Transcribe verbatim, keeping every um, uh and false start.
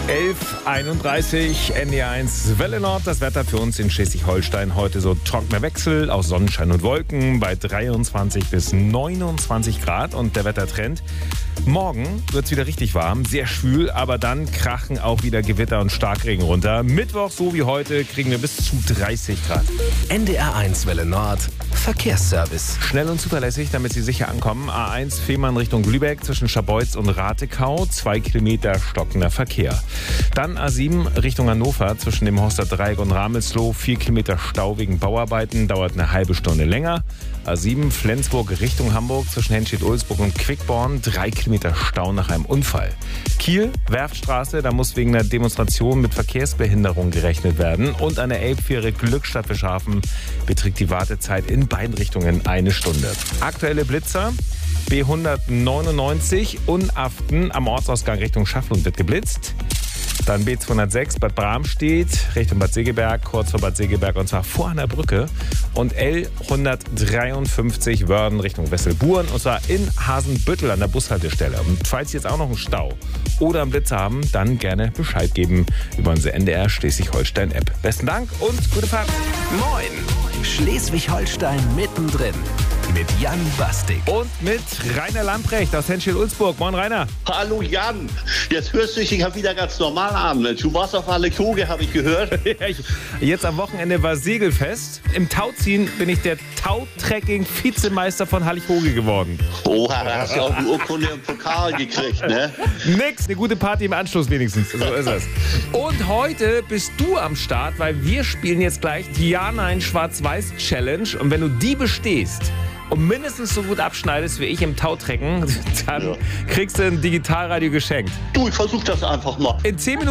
elf Uhr einunddreißig, N D R eins Welle Nord. Das Wetter für uns in Schleswig-Holstein heute so trockener Wechsel aus Sonnenschein und Wolken bei dreiundzwanzig bis neunundzwanzig Grad. Und der Wettertrend: morgen wird es wieder richtig warm, sehr schwül, aber dann krachen auch wieder Gewitter und Starkregen runter. Mittwoch, so wie heute, kriegen wir bis zu dreißig Grad. N D R eins Welle Nord Verkehrsservice. Schnell und zuverlässig, damit Sie sicher ankommen. A eins Fehmarn Richtung Lübeck zwischen Scharbeutz und Ratekau. Zwei Kilometer stockender Verkehr. Dann A sieben Richtung Hannover zwischen dem Horster Dreieck und Ramelsloh. Vier Kilometer Stau wegen Bauarbeiten. Dauert eine halbe Stunde länger. A sieben Flensburg Richtung Hamburg zwischen Henstedt-Ulzburg und Quickborn. Drei Kilometer Stau nach einem Unfall. Kiel, Werftstraße, da muss wegen einer Demonstration mit Verkehrsbehinderung gerechnet werden. Und an der Elbfähre Glückstadt Bischhafen beträgt die Wartezeit in beiden Richtungen eine Stunde. Aktuelle Blitzer: B hundertneunundneunzig Unaften am Ortsausgang Richtung Schafflund wird geblitzt. Dann B zweihundertsechs Bad Bramstedt Richtung Bad Segeberg, kurz vor Bad Segeberg, und zwar vor einer Brücke. Und L hundertdreiundfünfzig Wörden Richtung Wesselburen, und zwar in Hasenbüttel an der Bushaltestelle. Und falls Sie jetzt auch noch einen Stau oder einen Blitz haben, dann gerne Bescheid geben über unsere N D R Schleswig-Holstein-App. Besten Dank und gute Fahrt. Moin! Schleswig-Holstein mittendrin. Mit Jan Bastik. Und mit Rainer Lamprecht aus Henstedt-Ulzburg. Moin, Rainer. Hallo Jan, jetzt hörst du dich ja wieder ganz normal an. Du warst auf Alex Hoge, habe ich gehört. Jetzt am Wochenende war Segelfest. Im Tauziehen bin ich der Tautrekking-Vizemeister von Hallig-Hoge geworden. Oha, da hast du auch die Urkunde im Pokal gekriegt, ne? Nix, eine gute Party im Anschluss wenigstens. So ist es. Und heute bist du am Start, weil wir spielen jetzt gleich die Ja-Nein-Schwarz-Weiß-Challenge. Und wenn du die bestehst und mindestens so gut abschneidest wie ich im Tautrecken, dann Ja. kriegst du ein Digitalradio geschenkt. Du, ich versuch das einfach mal. In zehn Minuten